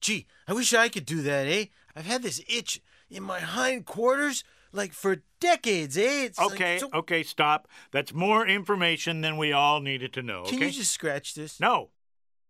Gee, I wish I could do that, eh? I've had this itch in my hindquarters, like for decades, eh? It's Okay, like okay, stop. That's more information than we all needed to know, okay? Can you just scratch this? No,